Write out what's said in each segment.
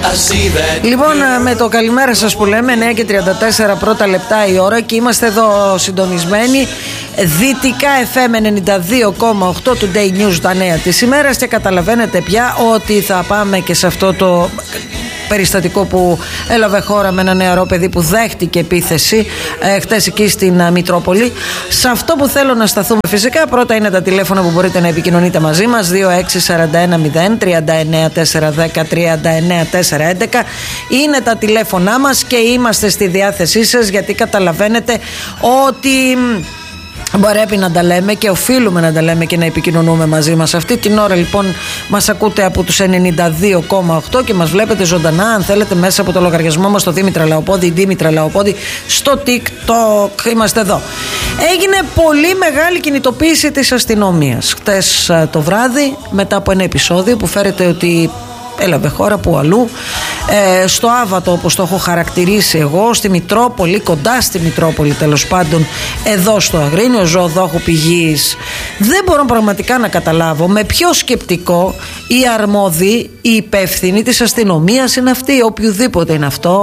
Λοιπόν, με το καλημέρα σας που λέμε, 9:34 πρώτα λεπτά η ώρα και είμαστε εδώ συντονισμένοι. Δυτικά FM 92,8 Today News, τα νέα της ημέρας, και καταλαβαίνετε πια ότι θα πάμε και σε αυτό το περιστατικό που έλαβε χώρα με ένα νεαρό παιδί που δέχτηκε επίθεση χτες εκεί στην Μητρόπολη. Σε αυτό που θέλω να σταθούμε φυσικά, πρώτα είναι τα τηλέφωνα που μπορείτε να επικοινωνείτε μαζί μας, 2641 0 39 410 39 411 είναι τα τηλέφωνά μας και είμαστε στη διάθεσή σας, γιατί καταλαβαίνετε ότι πρέπει να τα λέμε και οφείλουμε να τα λέμε και να επικοινωνούμε μαζί μας. Αυτή την ώρα λοιπόν μας ακούτε από τους 92,8 και μας βλέπετε ζωντανά, αν θέλετε, μέσα από το λογαριασμό μας στο Δήμητρα Λαοπόδη στο TikTok. Είμαστε εδώ. Έγινε πολύ μεγάλη κινητοποίηση της αστυνομίας χτες το βράδυ, μετά από ένα επεισόδιο που φέρεται ότι έλαβε χώρα που αλλού, στο Άβατο όπως το έχω χαρακτηρίσει εγώ, στη Μητρόπολη, κοντά στη Μητρόπολη τέλος πάντων, εδώ στο Αγρίνιο, ζωοδόχου πηγής. Δεν μπορώ πραγματικά να καταλάβω με ποιο σκεπτικό οι αρμόδιοι, οι υπεύθυνοι της αστυνομίας είναι αυτοί, οποιοδήποτε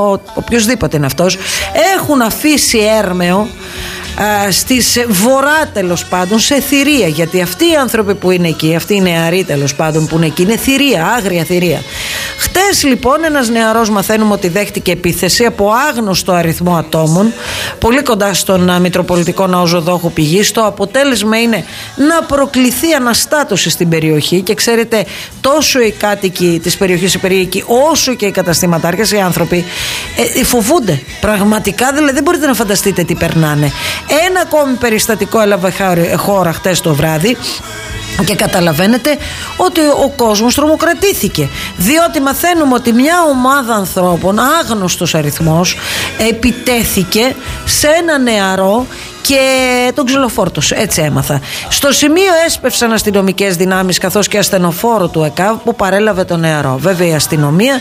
είναι αυτός, έχουν αφήσει έρμεο στις βορρά τέλος πάντων, σε θηρία, γιατί αυτοί οι άνθρωποι που είναι εκεί, αυτοί οι νεαροί τέλος πάντων που είναι εκεί, είναι θηρία, άγρια θηρία. Χτες λοιπόν ένας νεαρός μαθαίνουμε ότι δέχτηκε επίθεση από άγνωστο αριθμό ατόμων πολύ κοντά στον Μητροπολιτικό Ναό Ζωοδόχου Πηγής. Το αποτέλεσμα είναι να προκληθεί αναστάτωση στην περιοχή και ξέρετε, τόσο οι κάτοικοι της περιοχής, οι περίοικοι, όσο και οι καταστηματάρχες, οι άνθρωποι φοβούνται πραγματικά, δηλαδή δεν μπορείτε να φανταστείτε τι περνάνε. Ένα ακόμη περιστατικό έλαβε χώρα χτες το βράδυ και καταλαβαίνετε ότι ο κόσμος τρομοκρατήθηκε, διότι μαθαίνουμε ότι μια ομάδα ανθρώπων, άγνωστος αριθμός, επιτέθηκε σε ένα νεαρό και τον ξυλοφόρτωσε, έτσι έμαθα. Στο σημείο έσπευσαν αστυνομικές δυνάμεις καθώς και ασθενοφόρο του ΕΚΑΒ που παρέλαβε τον νεαρό. Βέβαια η αστυνομία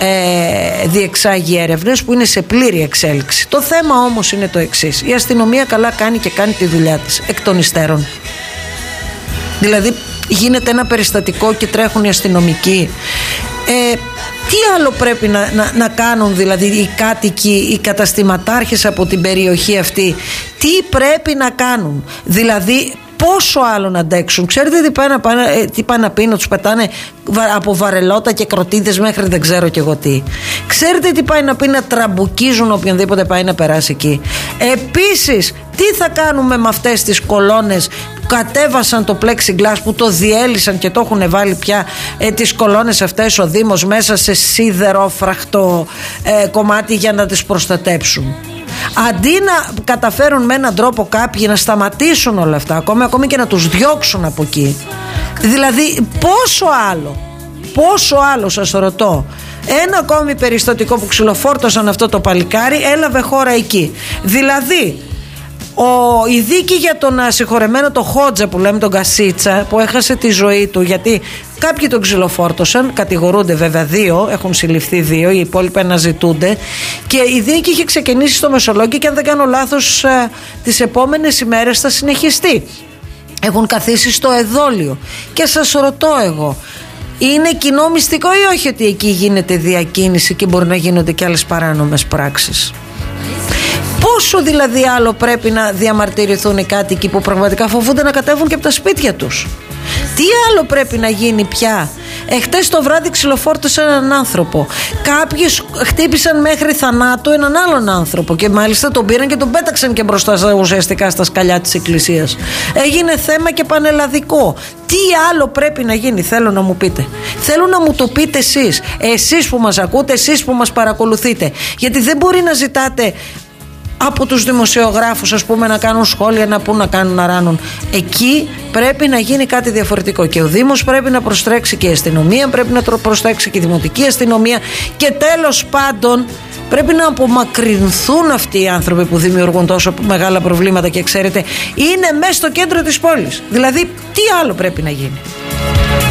διεξάγει έρευνες που είναι σε πλήρη εξέλιξη. Το θέμα όμως είναι το εξής: η αστυνομία καλά κάνει και κάνει τη δουλειά της εκ των υστέρων. Δηλαδή γίνεται ένα περιστατικό και τρέχουν οι αστυνομικοί. Τι άλλο πρέπει να κάνουν δηλαδή οι κάτοικοι, οι καταστηματάρχες από την περιοχή αυτή? Τι πρέπει να κάνουν? Δηλαδή πόσο άλλο να αντέξουν? Ξέρετε τι πάνε να πει? Να τους πετάνε από βαρελότα και κροτίδες μέχρι δεν ξέρω κι εγώ τι. Ξέρετε τι πάει να πει? Να τραμπουκίζουν οποιονδήποτε πάει να περάσει εκεί. Επίσης, τι θα κάνουμε με αυτές τις κολόνες που κατέβασαν το plexiglass, που το διέλυσαν και το έχουν βάλει πια τις κολόνες αυτές ο Δήμος μέσα σε σίδερο-φραχτό κομμάτι για να τις προστατέψουν? Αντί να καταφέρουν με έναν τρόπο κάποιοι να σταματήσουν όλα αυτά, ακόμη και να τους διώξουν από εκεί. Δηλαδή πόσο άλλο σας ρωτώ. Ένα ακόμη περιστατικό που ξυλοφόρτωσαν αυτό το παλικάρι έλαβε χώρα εκεί. Δηλαδή η δίκη για τον συγχωρεμένο το Χότζα που λέμε, τον Κασίτσα, που έχασε τη ζωή του γιατί κάποιοι τον ξυλοφόρτωσαν, κατηγορούνται βέβαια 2, έχουν συλληφθεί 2, οι υπόλοιποι αναζητούνται, και η δίκη είχε ξεκινήσει στο Μεσολόγγι και αν δεν κάνω λάθος τις επόμενες ημέρες θα συνεχιστεί. Έχουν καθίσει στο εδόλιο και σας ρωτώ εγώ, είναι κοινό μυστικό ή όχι ότι εκεί γίνεται διακίνηση και μπορεί να γίνονται και άλλες παράνομες πράξεις? Πόσο δηλαδή άλλο πρέπει να διαμαρτυρηθούν οι κάτοικοι που πραγματικά φοβούνται να κατέβουν και από τα σπίτια τους? Τι άλλο πρέπει να γίνει πια? Χτες το βράδυ ξυλοφόρτωσαν έναν άνθρωπο. Κάποιοι χτύπησαν μέχρι θανάτου έναν άλλον άνθρωπο και μάλιστα τον πήραν και τον πέταξαν και μπροστά ουσιαστικά στα σκαλιά της εκκλησίας. Έγινε θέμα και πανελλαδικό. Τι άλλο πρέπει να γίνει? Θέλω να μου πείτε. Θέλω να μου το πείτε εσείς που μας ακούτε, εσείς που μας παρακολουθείτε. Γιατί δεν μπορεί να ζητάτε από τους δημοσιογράφους, ας πούμε, να κάνουν σχόλια, να πούν, να κάνουν, να ράνουν. Εκεί πρέπει να γίνει κάτι διαφορετικό και ο Δήμος πρέπει να προστρέξει και η αστυνομία, πρέπει να προστρέξει και η δημοτική αστυνομία και τέλος πάντων πρέπει να απομακρυνθούν αυτοί οι άνθρωποι που δημιουργούν τόσο μεγάλα προβλήματα και ξέρετε είναι μέσα στο κέντρο της πόλης. Δηλαδή τι άλλο πρέπει να γίνει?